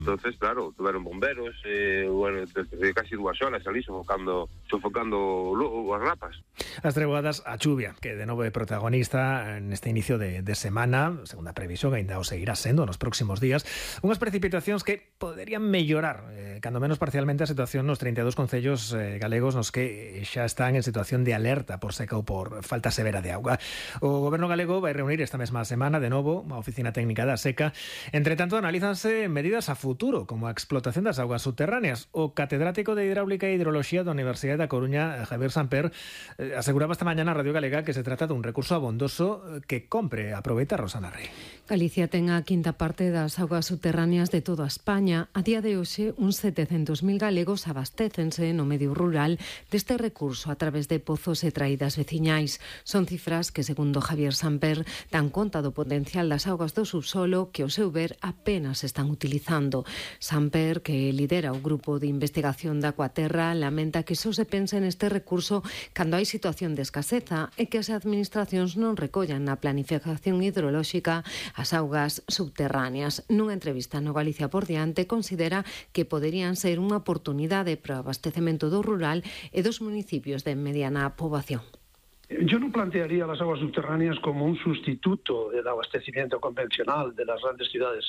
Entonces, claro, tuveron bomberos, desde casi 2 horas ali sofocando as rapas. As treboadas, a chuvia, que de novo é protagonista neste inicio de semana, segunda previsión, ainda o seguirá sendo nos próximos días, unhas precipitacións que poderían mellorar, cando menos parcialmente, a situación nos 32 concellos galegos nos que xa están en situación de alerta por seca ou por falta severa de auga. O Goberno galego vai reunir esta mesma semana de novo a Oficina Técnica da Seca. Entre tanto, analízanse medidas a futuro, como a explotación das augas subterráneas. O catedrático de Hidráulica e Hidroloxía da Universidade da Coruña, Javier Samper, aseguraba esta mañana a Radio Galega que se trata dun recurso abondoso que compre aproveitar, Rosana Rey. Galicia ten a quinta parte das augas subterráneas de toda España. A día de hoxe, uns 700.000 galegos abastécense no medio rural deste recurso a través de pozos e traídas veciñais. Son cifras que, segundo Javier Samper, dan conta do potencial das augas do subsolo que, ao seu ver, apenas están utilizando. Samper, que lidera o grupo de investigación da Aquaterra, lamenta que só se pense neste recurso cando hai situación de escaseza e que as administracións non recollan na planificación hidrolóxica as augas subterráneas. Nunha entrevista no Galicia por diante, considera que poderían ser unha oportunidade para o abastecemento do rural e dos municipios de mediana poboación. Yo no plantearía las aguas subterráneas como un sustituto del abastecimiento convencional de las grandes ciudades.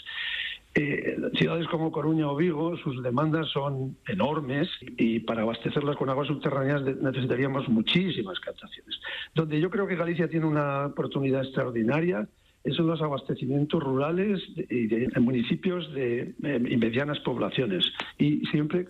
Ciudades como Coruña o Vigo, sus demandas son enormes y para abastecerlas con aguas subterráneas necesitaríamos muchísimas captaciones. Donde yo creo que Galicia tiene una oportunidad extraordinaria son los abastecimientos rurales en municipios y medianas poblaciones, y siempre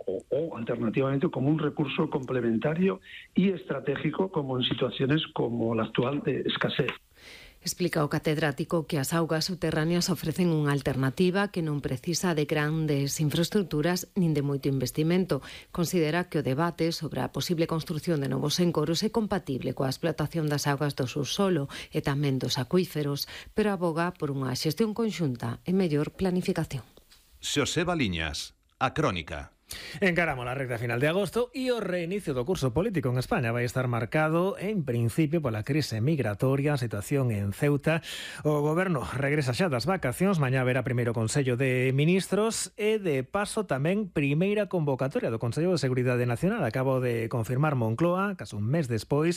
o alternativamente como un recurso complementario y estratégico, como en situaciones como la actual de escasez. Explica o catedrático que as augas subterráneas ofrecen unha alternativa que non precisa de grandes infraestructuras nin de moito investimento. Considera que o debate sobre a posible construción de novos encoros é compatible coa explotación das augas do subsolo e tamén dos acuíferos, pero aboga por unha xestión conxunta e mellor planificación. Xosé Baliñas, A Crónica. Encaramos la recta final de agosto e o reinicio do curso político en España vai estar marcado en principio pola crise migratoria, a situación en Ceuta. O goberno regresa xa das vacacións, mañá haberá primeiro Consello de Ministros e de paso tamén primeira convocatoria do Consello de Seguridade Nacional. Acabo de confirmar Moncloa, case un mes despois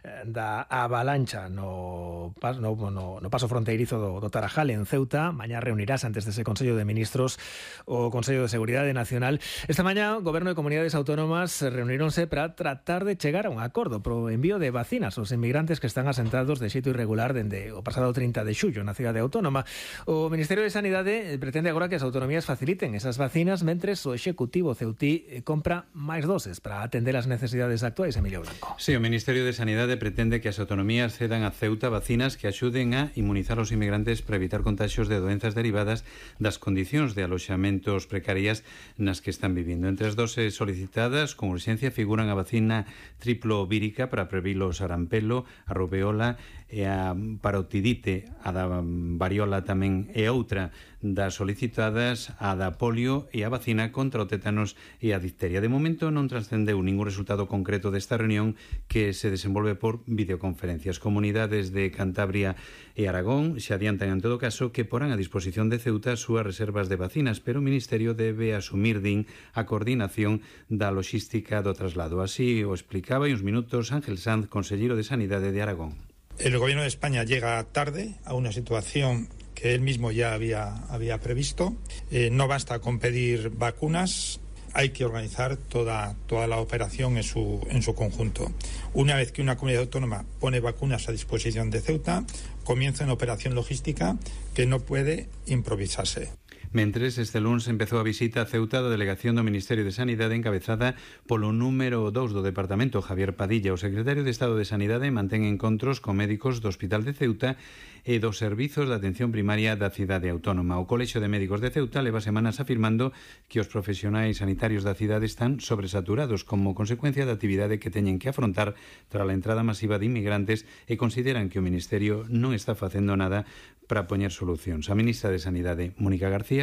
da avalancha no paso fronteirizo do Tarajal en Ceuta. Mañá reunirás antes dese Consello de Ministros o Consello de Seguridade Nacional. Esta mañá, o Goberno e Comunidades Autónomas reuníronse para tratar de chegar a un acordo pro envío de vacinas aos inmigrantes que están asentados de xeito irregular dende o pasado 30 de xullo na cidade autónoma. O Ministerio de Sanidade pretende agora que as autonomías faciliten esas vacinas, mentres o Executivo ceutí compra máis doses para atender as necesidades actuais. Emilio Blanco. Sí, o Ministerio de Sanidade pretende que as autonomías cedan a Ceuta vacinas que axuden a inmunizar os inmigrantes para evitar contaxios de doenzas derivadas das condicións de aloxamentos precarias nas que están vivindo. Entre as doses solicitadas con urxencia figuran a vacina triplo vírica para previr o sarampelo, a rubeola e a parotidite, a da variola tamén e outra das solicitadas, a da polio e a vacina contra o tétanos e a difteria. De momento non trascendeu ningún resultado concreto desta reunión que se desenvolve por videoconferencias. Comunidades de Cantabria e Aragón se adiantan en todo caso que porán a disposición de Ceuta as súas reservas de vacinas, pero o Ministerio debe asumir a coordinación da logística do traslado. Así o explicaba en uns minutos Ángel Sanz, conselleiro de Sanidade de Aragón. El Gobierno de España llega tarde a una situación que él mismo ya había previsto. No basta con pedir vacunas, hay que organizar toda la operación en su conjunto. Una vez que una comunidad autónoma pone vacunas a disposición de Ceuta, comienza una operación logística que no puede improvisarse. Mentres, este lunes empezou a visita a Ceuta da delegación do Ministerio de Sanidade encabezada polo número 2 do Departamento, Javier Padilla. O secretario de Estado de Sanidade mantén encontros con médicos do Hospital de Ceuta e dos servizos de atención primaria da cidade autónoma. O Colexio de Médicos de Ceuta leva semanas afirmando que os profesionais sanitarios da cidade están sobresaturados como consecuencia da actividade que teñen que afrontar tras a entrada masiva de inmigrantes e consideran que o Ministerio non está facendo nada para poñer solucións. A ministra de Sanidade, Mónica García,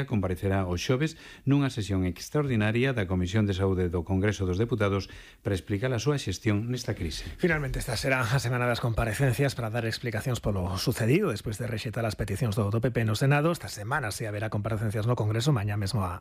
Sanabria comparecerá o xoves nunha sesión extraordinaria da Comisión de Saúde do Congreso dos Deputados para explicar a súa xestión nesta crise. Finalmente, esta será a semana das comparecencias para dar explicacións polo sucedido despois de rexeitar as peticións do PP no Senado. Esta semana si haberá comparecencias no Congreso, mañá mesmo a